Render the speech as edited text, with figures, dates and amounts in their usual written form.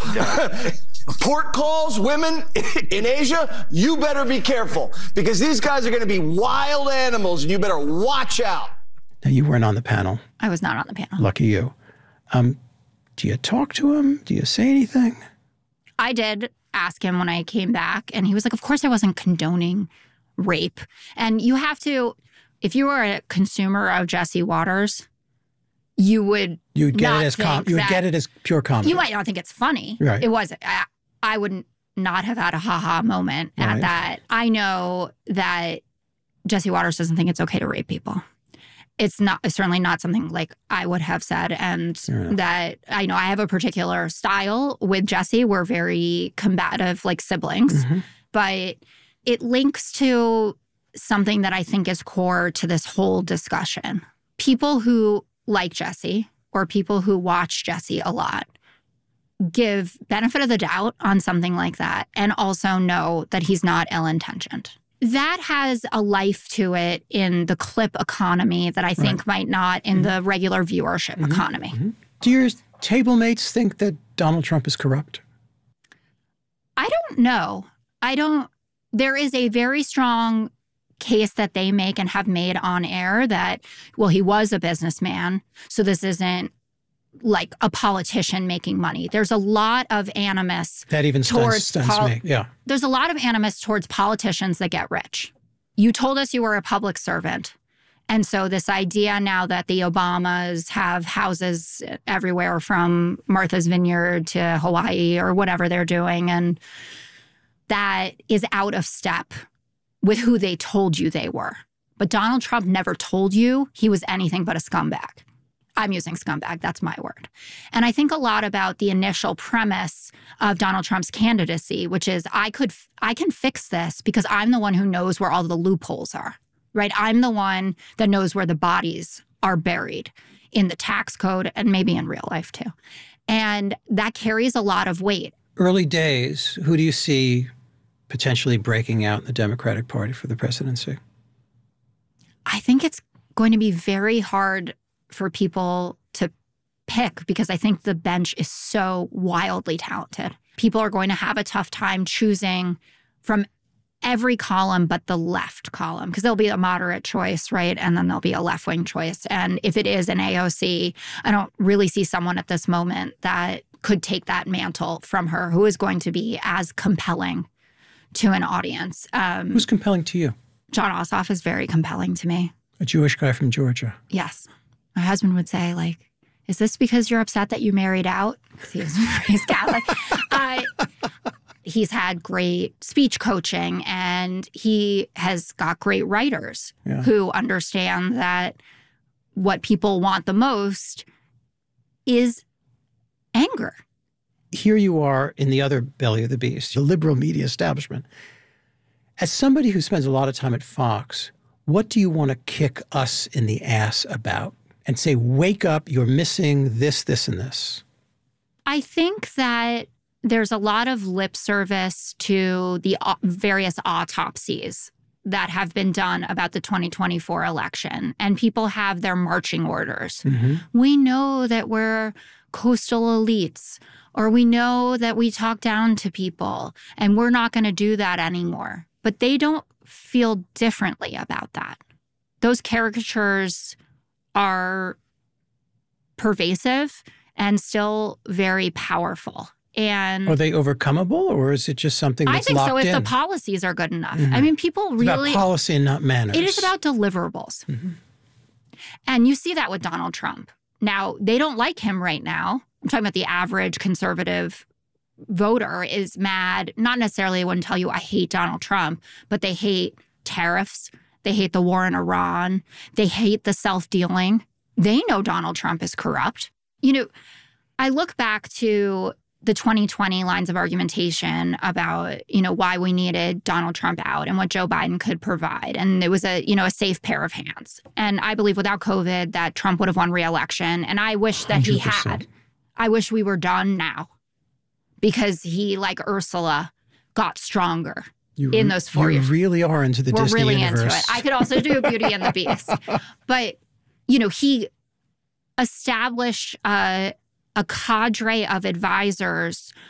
Port calls, women in Asia, you better be careful because these guys are going to be wild animals and you better watch out. Now, you weren't on the panel. I was not on the panel. Lucky you. Do you talk to him? Do you say anything? I did ask him when I came back, and he was like, of course I wasn't condoning rape. And you have to, if you were a consumer of Jesse Waters, you would get it as pure comedy. You might not think it's funny. Right. It wasn't. I would not have had a ha-ha moment at that. I know that Jesse Waters doesn't think it's okay to rape people. It's certainly not something like I would have said. And that I know I have a particular style with Jesse. We're very combative like siblings. Mm-hmm. But it links to something that I think is core to this whole discussion. People who like Jesse or people who watch Jesse a lot give benefit of the doubt on something like that and also know that he's not ill-intentioned. That has a life to it in the clip economy that I think might not in the regular viewership economy. Mm-hmm. Do your table mates think that Donald Trump is corrupt? I don't know. There is a very strong case that they make and have made on air that, well, he was a businessman, so this isn't like a politician making money. There's a lot of animus. That even stuns me. Yeah. There's a lot of animus towards politicians that get rich. You told us you were a public servant. And so this idea now that the Obamas have houses everywhere from Martha's Vineyard to Hawaii or whatever they're doing, and that is out of step with who they told you they were. But Donald Trump never told you he was anything but a scumbag. I'm using scumbag. That's my word. And I think a lot about the initial premise of Donald Trump's candidacy, which is I can fix this because I'm the one who knows where all the loopholes are, right? I'm the one that knows where the bodies are buried in the tax code and maybe in real life too. And that carries a lot of weight. Early days, who do you see potentially breaking out in the Democratic Party for the presidency? I think it's going to be very hard for people to pick because I think the bench is so wildly talented. People are going to have a tough time choosing from every column but the left column because there'll be a moderate choice, right? And then there'll be a left-wing choice. And if it is an AOC, I don't really see someone at this moment that could take that mantle from her who is going to be as compelling to an audience. Who's compelling to you? Jon Ossoff is very compelling to me. A Jewish guy from Georgia. Yes. My husband would say, like, is this because you're upset that you married out? Because he's Catholic. He's had great speech coaching, and he has got great writers who understand that what people want the most is anger. Here you are in the other belly of the beast, the liberal media establishment. As somebody who spends a lot of time at Fox, what do you want to kick us in the ass about? And say, wake up, you're missing this, this, and this? I think that there's a lot of lip service to the various autopsies that have been done about the 2024 election. And people have their marching orders. Mm-hmm. We know that we're coastal elites, or we know that we talk down to people, and we're not going to do that anymore. But they don't feel differently about that. Those caricatures are pervasive and still very powerful. And are they overcomable, or is it just something that's locked in? I think so if the policies are good enough. Mm-hmm. I mean, people really— It's about policy and not manners. It is about deliverables. Mm-hmm. And you see that with Donald Trump. Now, they don't like him right now. I'm talking about the average conservative voter is mad. Not necessarily, I wouldn't tell you I hate Donald Trump, but they hate tariffs. They hate the war in Iran. They hate the self-dealing. They know Donald Trump is corrupt. You know, I look back to the 2020 lines of argumentation about, you know, why we needed Donald Trump out and what Joe Biden could provide. And it was a safe pair of hands. And I believe without COVID that Trump would have won re-election. And I wish that 100%. He had. I wish we were done now because he, like Ursula, got stronger. In those 4 years. You really are into the Disney really universe. We're really into it. I could also do Beauty and the Beast. But, you know, he established a cadre of advisors